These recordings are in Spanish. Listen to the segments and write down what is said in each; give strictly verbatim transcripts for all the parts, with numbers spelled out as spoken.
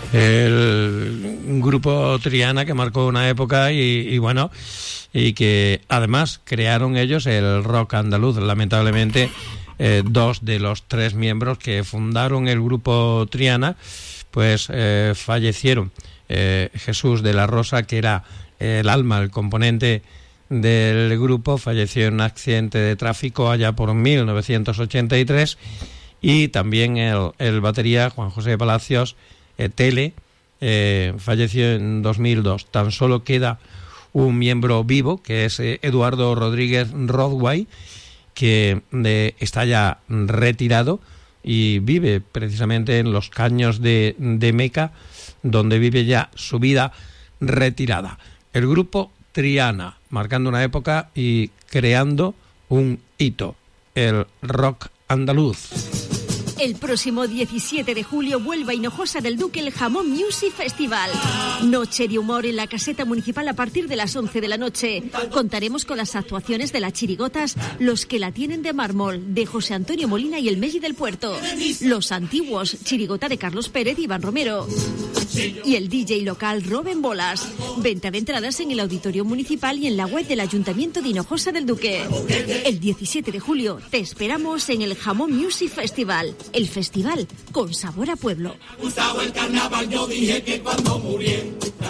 el grupo Triana, que marcó una época y, y bueno, y que además crearon ellos el rock andaluz. Lamentablemente, eh, dos de los tres miembros que fundaron el grupo Triana, pues eh, fallecieron. Eh, Jesús de la Rosa, que era el alma, el componente del grupo, falleció en un accidente de tráfico allá por mil novecientos ochenta y tres, y también el, el batería Juan José Palacios, eh, Tele, eh, falleció en dos mil dos. Tan solo queda un miembro vivo, que es eh, Eduardo Rodríguez Rodway, que eh, está ya retirado y vive precisamente en los caños de, de Meca, donde vive ya su vida retirada. El grupo Triana, marcando una época y creando un hito, el rock andaluz. El próximo diecisiete de julio vuelve a Hinojosa del Duque el Jamón Music Festival. Noche de humor en la caseta municipal a partir de las once de la noche. Contaremos con las actuaciones de las chirigotas Los que la tienen de mármol, de José Antonio Molina y el Melli del Puerto. Los Antiguos, chirigota de Carlos Pérez y Iván Romero. Y el D J local Roben Bolas. Venta de entradas en el auditorio municipal y en la web del Ayuntamiento de Hinojosa del Duque. El diecisiete de julio te esperamos en el Jamón Music Festival. El festival con sabor a pueblo. Usaba el carnaval, yo dije que cuando muriera.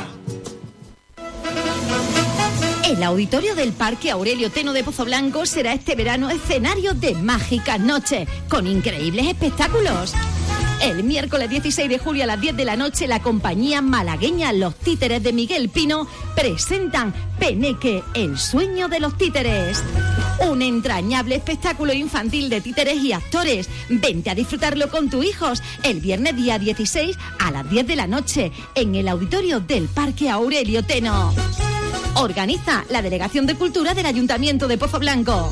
El auditorio del Parque Aurelio Teno de Pozo Blanco será este verano escenario de mágicas noches, con increíbles espectáculos. El miércoles dieciséis de julio a las diez de la noche, la compañía malagueña Los Títeres de Miguel Pino presentan Peneque, el sueño de los títeres. Un entrañable espectáculo infantil de títeres y actores. Vente a disfrutarlo con tus hijos el viernes día dieciséis a las diez de la noche en el auditorio del Parque Aurelio Teno. Organiza la Delegación de Cultura del Ayuntamiento de Pozo Blanco.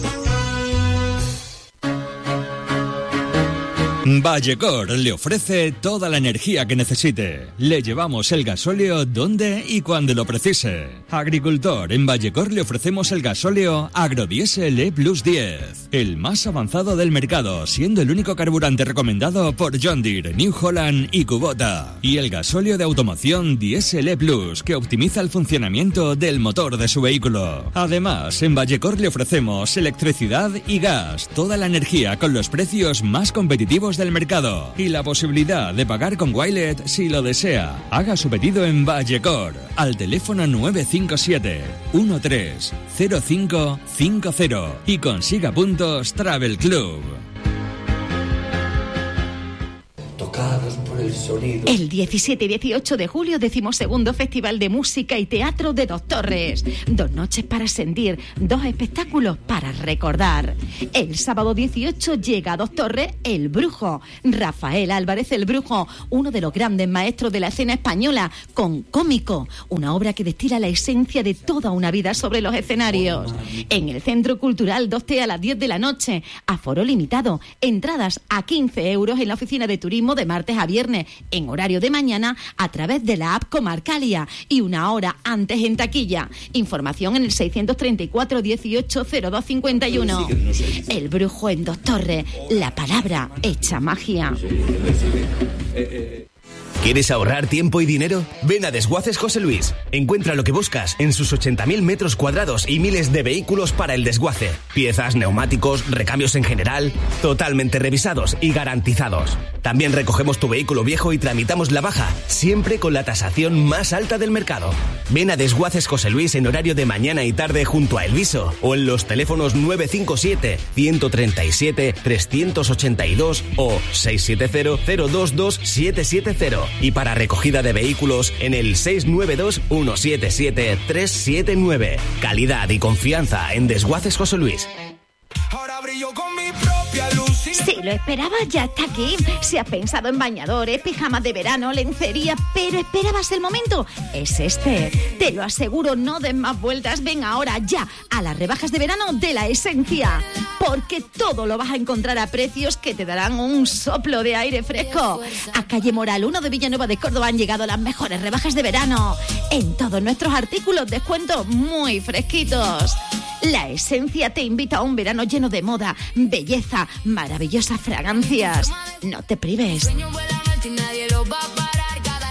Vallecor le ofrece toda la energía que necesite. Le llevamos el gasóleo donde y cuando lo precise. Agricultor, en Vallecor le ofrecemos el gasóleo Agrodiesel E Plus diez, el más avanzado del mercado, siendo el único carburante recomendado por John Deere, New Holland y Kubota. Y el gasóleo de automoción Diesel E Plus, que optimiza el funcionamiento del motor de su vehículo. Además, en Vallecor le ofrecemos electricidad y gas, toda la energía con los precios más competitivos del mercado y la posibilidad de pagar con Wilet si lo desea. Haga su pedido en Vallecor al teléfono nueve cinco siete uno tres cero cinco cinco cero y consiga puntos Travel Club. Tocados por el sonido. El diecisiete y dieciocho de julio, decimosegundo Festival de Música y Teatro de Dos Torres. Dos noches para sentir, dos espectáculos para recordar. El sábado dieciocho llega a Dos Torres El Brujo. Rafael Álvarez el Brujo, uno de los grandes maestros de la escena española, con Cómico, una obra que destila la esencia de toda una vida sobre los escenarios. En el Centro Cultural dos T a las diez de la noche, aforo limitado, entradas a quince euros en la oficina de turismo de martes a viernes, en horario de mañana a través de la app Comarcalia y una hora antes en taquilla. Información en el seiscientos treinta y cuatro dieciocho cero dos cincuenta y uno. El Brujo en Dos Torres, la palabra hecha magia. ¿Quieres ahorrar tiempo y dinero? Ven a Desguaces José Luis. Encuentra lo que buscas en sus ochenta mil metros cuadrados y miles de vehículos para el desguace. Piezas, neumáticos, recambios en general, totalmente revisados y garantizados. También recogemos tu vehículo viejo y tramitamos la baja, siempre con la tasación más alta del mercado. Ven a Desguaces José Luis en horario de mañana y tarde junto a Elviso o en los teléfonos nueve cinco siete uno tres siete tres ocho dos o seis siete cero cero dos dos siete siete cero. Y para recogida de vehículos en el seis nueve dos uno siete siete tres siete nueve. Calidad y confianza en Desguaces José Luis. Ahora brillo con mi propia luz. Si lo esperabas, ya está aquí. Si has pensado en bañadores, pijamas de verano, lencería, pero esperabas el momento, es este. Te lo aseguro, no des más vueltas. Ven ahora ya a las rebajas de verano de La Esencia, porque todo lo vas a encontrar a precios que te darán un soplo de aire fresco. A Calle Moral uno de Villanueva de Córdoba han llegado las mejores rebajas de verano. En todos nuestros artículos, descuentos muy fresquitos. La Esencia te invita a un verano lleno de moda, belleza, maravillosas fragancias. No te prives.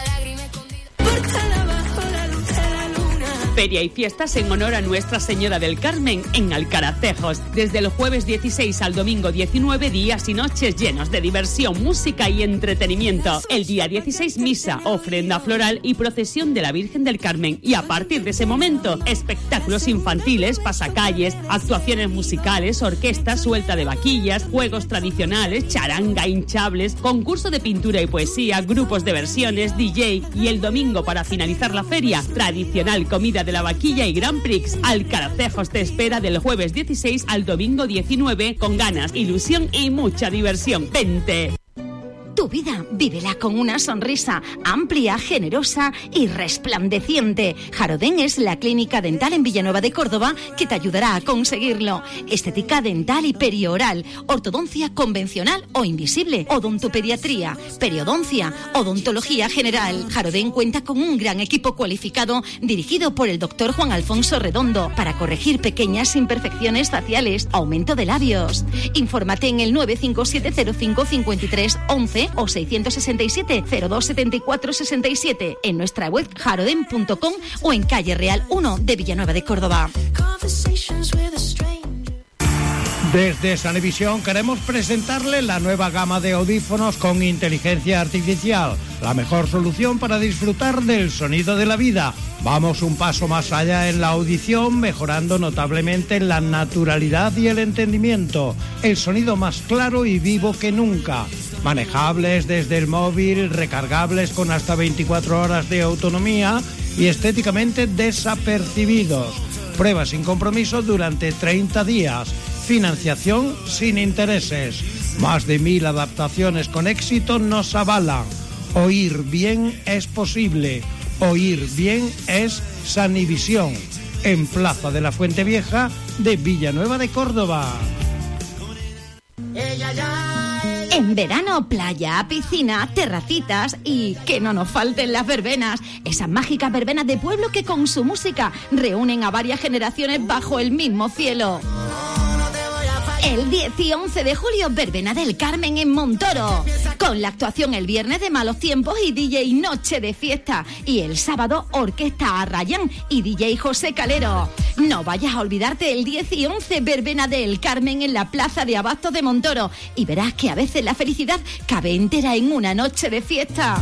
Feria y fiestas en honor a Nuestra Señora del Carmen en Alcarazejos. Desde el jueves dieciséis al domingo diecinueve, días y noches llenos de diversión, música y entretenimiento. El día dieciséis, misa, ofrenda floral y procesión de la Virgen del Carmen. Y a partir de ese momento, espectáculos infantiles, pasacalles, actuaciones musicales, orquestas, suelta de vaquillas, juegos tradicionales, charanga, hinchables, concurso de pintura y poesía, grupos de versiones, D J y el domingo, para finalizar la feria, tradicional comida de la vaquilla y Grand Prix. Alcarazejos te espera del jueves dieciséis al domingo diecinueve con ganas, ilusión y mucha diversión. ¡Vente! Tu vida, vívela con una sonrisa amplia, generosa y resplandeciente. Jarodén es la clínica dental en Villanueva de Córdoba que te ayudará a conseguirlo. Estética dental y perioral, ortodoncia convencional o invisible, odontopediatría, periodoncia, odontología general. Jarodén cuenta con un gran equipo cualificado dirigido por el doctor Juan Alfonso Redondo para corregir pequeñas imperfecciones faciales, aumento de labios. Infórmate en el nueve cinco siete cero cinco cinco tres once o seiscientos sesenta y siete cero dos setenta y cuatro sesenta y siete en nuestra web jarodén punto com o en calle Real uno de Villanueva de Córdoba. Desde Sanevisión queremos presentarle la nueva gama de audífonos con inteligencia artificial, la mejor solución para disfrutar del sonido de la vida. Vamos un paso más allá en la audición, mejorando notablemente la naturalidad y el entendimiento, el sonido más claro y vivo que nunca. Manejables desde el móvil, recargables con hasta veinticuatro horas de autonomía y estéticamente desapercibidos. Prueba sin compromiso durante treinta días. Financiación sin intereses. Más de mil adaptaciones con éxito nos avalan. Oír bien es posible. Oír bien es Sanivisión. En Plaza de la Fuente Vieja de Villanueva de Córdoba. En verano, playa, piscina, terracitas y que no nos falten las verbenas. Esas mágicas verbenas de pueblo que con su música reúnen a varias generaciones bajo el mismo cielo. El diez y once de julio, Verbena del Carmen en Montoro, con la actuación el viernes de Malos Tiempos y D J Noche de Fiesta, y el sábado Orquesta Arrayán y D J José Calero. No vayas a olvidarte el diez y once, Verbena del Carmen en la Plaza de Abastos de Montoro, y verás que a veces la felicidad cabe entera en una noche de fiesta.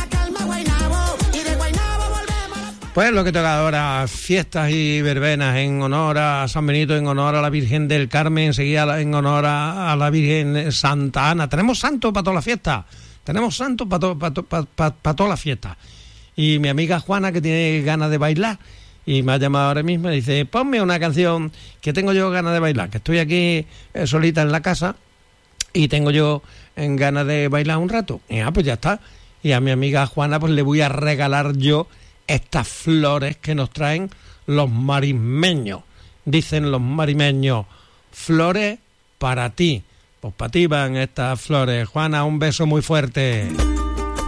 Pues lo que toca ahora, fiestas y verbenas en honor a San Benito, en honor a la Virgen del Carmen, enseguida en honor a, a la Virgen Santa Ana. Tenemos santos para toda la fiesta, tenemos santos para to, pa, pa, pa, pa toda la fiesta. Y mi amiga Juana, que tiene ganas de bailar, y me ha llamado ahora mismo, y dice, ponme una canción que tengo yo ganas de bailar, que estoy aquí eh, solita en la casa y tengo yo en ganas de bailar un rato. Y ah, pues ya está. Y a mi amiga Juana pues le voy a regalar yo estas flores que nos traen los marismeños. Dicen los marimeños, flores para ti. Pues para ti van estas flores. Juana, un beso muy fuerte.